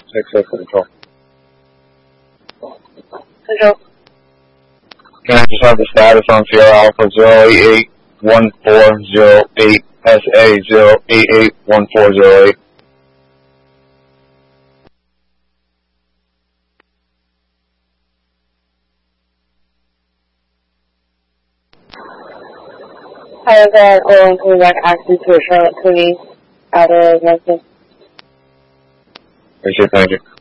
Access control. Control. Can I just have the status on Sierra Alpha 0881408 SA 0881408? I have an Owen coming back active to a Charlotte Cooney out of Memphis. Appreciate it, thank you.